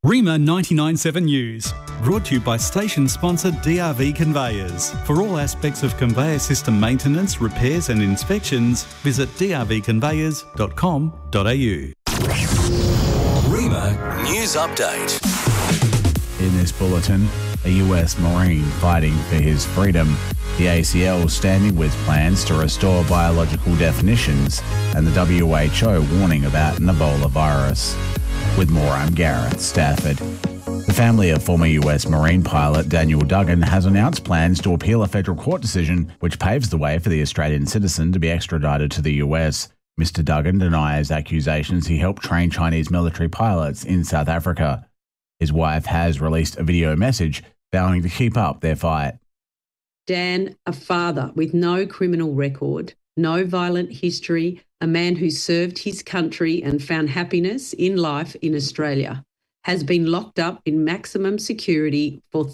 Rima 99.7 News, brought to you by station sponsor DRV Conveyors. For all aspects of conveyor system maintenance, repairs and inspections, visit drvconveyors.com.au. Rima News Update. In this bulletin, a US Marine fighting for his freedom, the ACL standing with plans to restore biological definitions, and the WHO warning about an Ebola virus. With more, I'm Gareth Stafford. The family of former US Marine pilot Daniel Duggan has announced plans to appeal a federal court decision which paves the way for the Australian citizen to be extradited to the US. Mr. Duggan denies accusations he helped train Chinese military pilots in South Africa. His wife has released a video message vowing to keep up their fight. Dan, a father with no criminal record, no violent history, a man who served his country and found happiness in life in Australia, has been locked up in maximum security for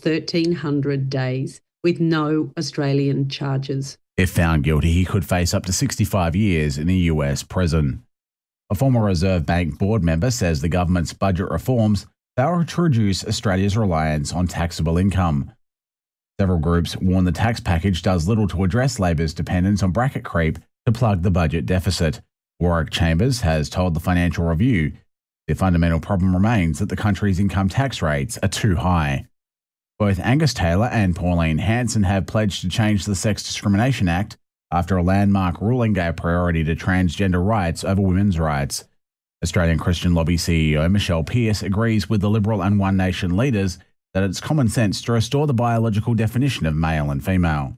1,300 days with no Australian charges. If found guilty, he could face up to 65 years in a US prison. A former Reserve Bank board member says the government's budget reforms fail to reduce Australia's reliance on taxable income. Several groups warn the tax package does little to address Labor's dependence on bracket creep to plug the budget deficit. Warwick Chambers has told the Financial Review the fundamental problem remains that the country's income tax rates are too high. Both Angus Taylor and Pauline Hanson have pledged to change the Sex Discrimination Act after a landmark ruling gave priority to transgender rights over women's rights. Australian Christian Lobby CEO Michelle Pearce agrees with the Liberal and One Nation leaders that it's common sense to restore the biological definition of male and female.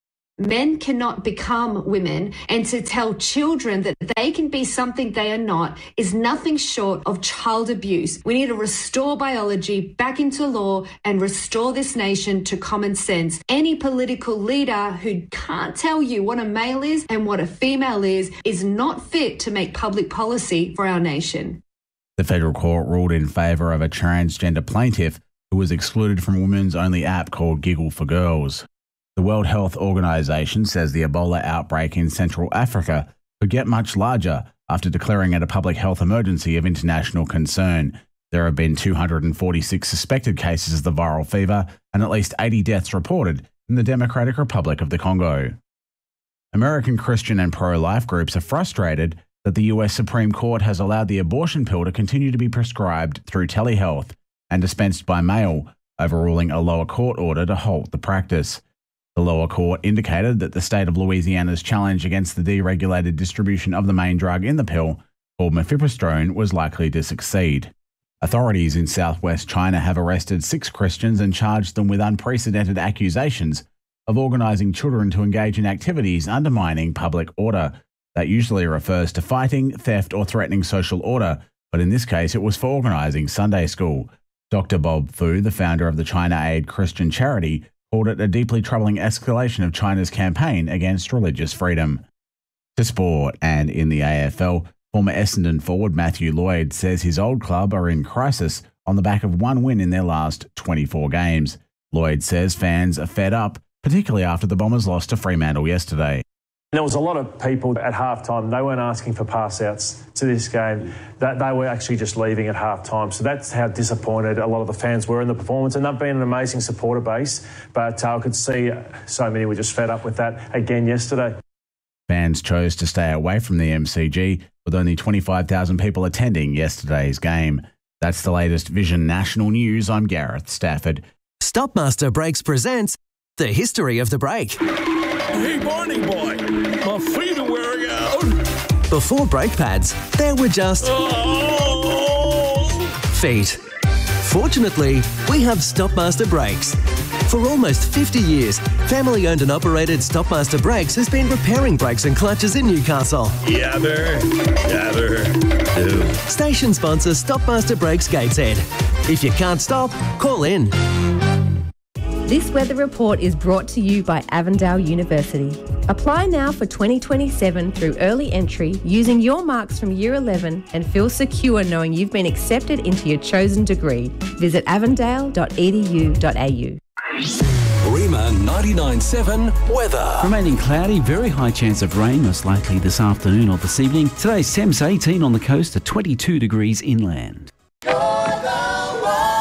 Men cannot become women, and to tell children that they can be something they are not is nothing short of child abuse. We need to restore biology back into law and restore this nation to common sense. Any political leader who can't tell you what a male is and what a female is not fit to make public policy for our nation. The federal court ruled in favour of a transgender plaintiff who was excluded from a women's-only app called Giggle for Girls. The World Health Organization says the Ebola outbreak in Central Africa could get much larger after declaring it a public health emergency of international concern. There have been 246 suspected cases of the viral fever and at least 80 deaths reported in the Democratic Republic of the Congo. American Christian and pro-life groups are frustrated that the US Supreme Court has allowed the abortion pill to continue to be prescribed through telehealth and dispensed by mail, overruling a lower court order to halt the practice. The lower court indicated that the state of Louisiana's challenge against the deregulated distribution of the main drug in the pill, called mifepristone, was likely to succeed. Authorities in southwest China have arrested 6 Christians and charged them with unprecedented accusations of organising children to engage in activities undermining public order. That usually refers to fighting, theft or threatening social order, but in this case it was for organising Sunday school. Dr. Bob Fu, the founder of the China Aid Christian charity, called it a deeply troubling escalation of China's campaign against religious freedom. To sport, and in the AFL, former Essendon forward Matthew Lloyd says his old club are in crisis on the back of one win in their last 24 games. Lloyd says fans are fed up, particularly after the Bombers lost to Fremantle yesterday. There was a lot of people at halftime, they weren't asking for pass-outs to this game. They were actually just leaving at halftime. So that's how disappointed a lot of the fans were in the performance. And they've been an amazing supporter base, but I could see so many were just fed up with that again yesterday. Fans chose to stay away from the MCG, with only 25,000 people attending yesterday's game. That's the latest Vision National News. I'm Gareth Stafford. Stopmaster Brakes presents The History of the Brake. Hey, Barney boy, my feet are wearing out. Before brake pads, there were just feet. Fortunately, we have Stopmaster Brakes. For almost 50 years, family-owned and operated Stopmaster Brakes has been repairing brakes and clutches in Newcastle. Yabber, do. Station sponsor Stopmaster Brakes Gateshead. If you can't stop, call in. This weather report is brought to you by Avondale University. Apply now for 2027 through early entry using your marks from Year 11 and feel secure knowing you've been accepted into your chosen degree. Visit avondale.edu.au. Rima 99.7 weather. Remaining cloudy, very high chance of rain, most likely this afternoon or this evening. Today's temps 18 on the coast to 22 degrees inland. You're the one.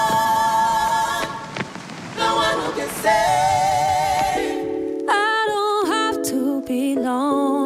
safe. I don't have to be lonely.